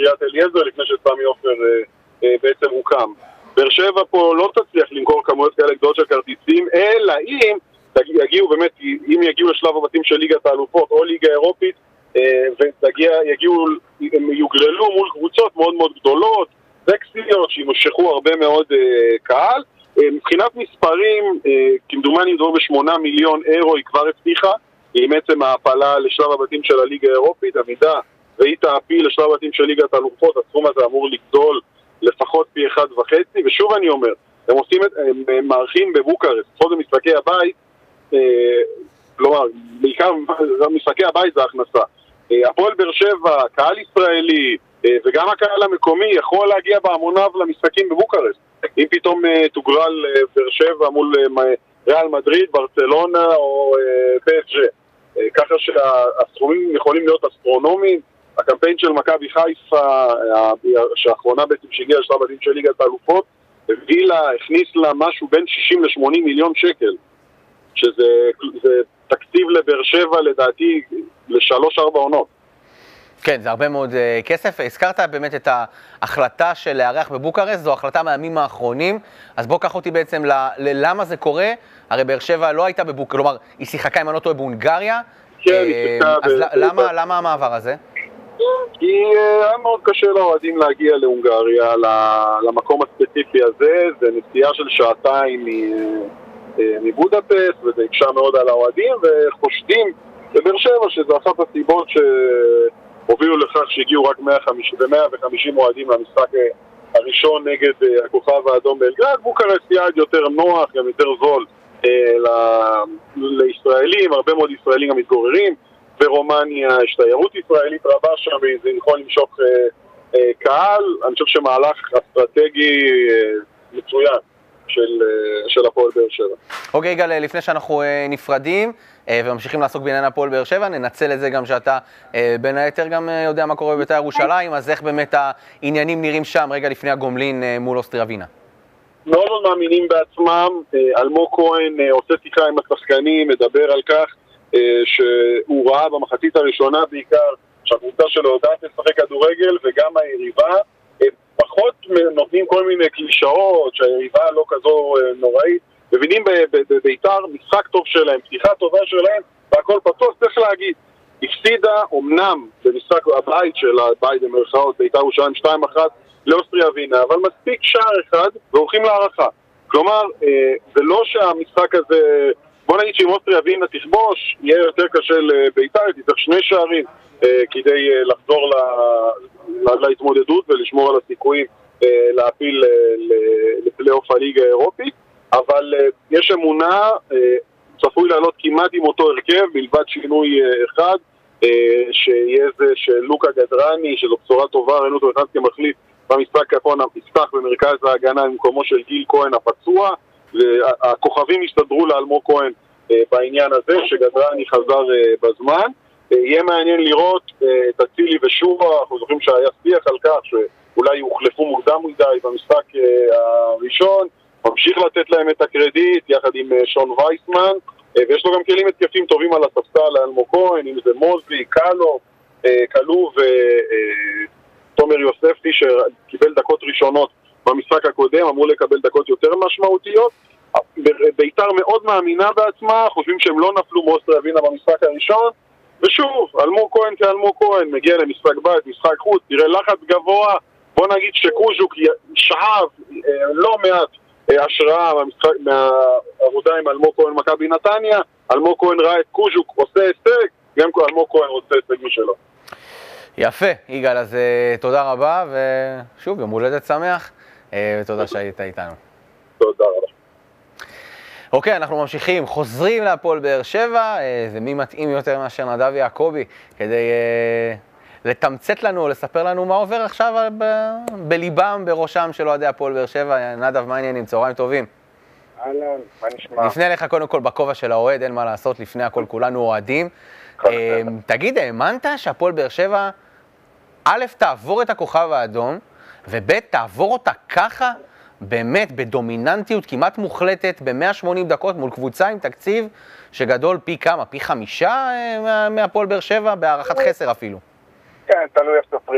קריית אליעזר לפני שסמי עופר בעצם הוקם. באר שבע פה לא תצליח למכור כמויות כאלה גדולות של כרטיסים, אלא אם יגיעו באמת, אם יגיעו לשלב הבתים של ליגת האלופות או ליגה אירופית, הם יוגרלו מול קבוצות מאוד מאוד גדולות, סקסיות, שימשכו הרבה מאוד קהל. מבחינת מספרים, כמדומני מדובר ב8 מיליון אירו, היא כבר הבטיחה, עם עצם ההפלה לשלב הבתים של הליגה האירופית. עמידה והיא תעפיל לשלב הבתים של ליגת האלופות, הסכום הזה אמור לגדול לפחות פי 1.5, ושוב אני אומר, הם מערכים בבוקרשט, לפחות במשחקי הבית, כלומר, בעיקר משחקי הבית זה הכנסה. הפועל באר שבע, קהל ישראלי, וגם הקהל המקומי יכול להגיע בהמוניו למשחקים בבוקרשט. אם פתאום תוגרל באר שבע מול ריאל מדריד, ברצלונה או PSG. ככה שהסכומים יכולים להיות אסטרונומיים. הקמפיין של מכבי חיפה, שהאחרונה בעצם שהגיעה לשלב הבתים של ליגת האלופות, הכניס לה משהו בין 60 ל-80 מיליון שקל. שזה תקציב לבאר שבע לדעתי ל3-4 עונות. כן, זה הרבה מאוד כסף. הזכרת באמת את ההחלטה של לארח בבוקרשט, זו החלטה מהימים האחרונים, אז בוא קח אותי בעצם ללמה זה קורה. הרי באר שבע לא הייתה בבוקרשט, כלומר, היא שיחקה אם אני לא טועה בהונגריה. כן, היא שיחקה. אז למה המעבר הזה? כי היה מאוד קשה לאוהדים להגיע להונגריה, למקום הספציפי הזה, זה נסיעה של שעתיים מבודפסט, וזה הקשה מאוד על האוהדים, וחושדים בבאר שבע שזה אחת הסיבות שהובילו לכך שהגיעו רק 150 אוהדים למשחק הראשון נגד הכוכב האדום בלגרד. בוקרשט יעד יותר נוח, גם יותר זול לישראלים, הרבה מאוד ישראלים גם מתגוררים. ברומניה יש תיירות ישראלית רבה שם, וזה יכול למשוך קהל. אני חושב שמהלך אסטרטגי מצוין של הפועל באר שבע. אוקיי, יגאל, לפני שאנחנו נפרדים וממשיכים לעסוק בעניין הפועל באר שבע, ננצל את זה גם שאתה בין היתר גם יודע מה קורה בבית"ר ירושלים, אז איך באמת העניינים נראים שם רגע לפני הגומלין מול אוסטריה ווינה? מאוד מאוד מאמינים בעצמם. אלמוג כהן עושה שיחה עם השחקנים, מדבר על כך שהוא ראה במחצית הראשונה בעיקר שהקבוצה שלו יודעת לשחק כדורגל, וגם היריבה פחות נותנים כל מיני קלישאות שהיריבה לא כזו נוראית. מבינים בבית"ר משחק טוב שלהם, פתיחה טובה שלהם, והכל פתוח. צריך להגיד, הפסידה אומנם במשחק הבית של הבית במרכאות בית"ר ירושלים 2-1 לאוסטריה ווינה, אבל מספיק שער אחד והולכים להערכה. כלומר, זה לא שהמשחק הזה, בוא נגיד שאם אוסטריה ווינה תכבוש, יהיה יותר קשה לבית"ר, תצטרך 2 שערים כדי לחזור להתמודדות ולשמור על הסיכויים להפיל לפלייאוף הליגה האירופית. אבל יש אמונה, צפוי לעלות כמעט עם אותו הרכב, מלבד שינוי אחד, שיהיה זה של לוקה גדרני, שזו בשורה טובה, ראינו אותו אחד כמחליף במשחק האחרון, יפתח במרכז ההגנה במקומו של גיל כהן הפצוע, והכוכבים הסתדרו לאלמוג כהן בעניין הזה, שגדרני חזר בזמן. יהיה מעניין לראות את אצילי ושועה, אנחנו זוכרים שהיה שיח על כך שאולי יוחלפו מוקדם מדי במשחק הראשון, ממשיך לתת להם את הקרדיט יחד עם שון וייסמן, ויש לו גם כלים התקפים טובים על הספסל לאלמוג כהן, אם זה מוזי, קלו ותומר יוספי שקיבל דקות ראשונות במשחק הקודם, אמור לקבל דקות יותר משמעותיות. בית"ר מאוד מאמינה בעצמה, חושבים שהם לא נפלו מאוסטריה ווינה במשחק הראשון, ושוב, אלמוג כהן כאלמוג כהן מגיע למשחק בית, משחק חוץ, תראה לחץ גבוה, בוא נגיד שקוז'וק שאב לא מעט השראה מהעבודה עם אלמוג כהן מכבי נתניה. אלמוג כהן ראה את קוז'וק עושה הישג, גם אלמוג כהן רוצה הישג משלו. יפה, יגאל, אז תודה רבה, ושוב, יום הולדת שמח, ותודה שהיית איתנו. תודה רבה. אוקיי, אנחנו ממשיכים, חוזרים להפועל באר שבע, ומי מתאים יותר מאשר נדב יעקבי, כדי לתמצת לנו, לספר לנו מה עובר עכשיו בליבם, בראשם של אוהדי הפועל באר שבע. נדב, מה העניינים? צהריים טובים. אהלן, מה נשמע? נפנה לך קודם כל בכובע של האוהד, אין מה לעשות, לפני הכל כולנו אוהדים. תגיד, האמנת שהפועל באר שבע, א', תעבור את הכוכב האדום, וב', תעבור אותה ככה, באמת בדומיננטיות כמעט מוחלטת, ב-180 דקות מול קבוצה עם תקציב שגדול פי כמה? פי 5 מהפועל באר שבע, בהערכת חסר אפילו. כן, תלוי איך סופרים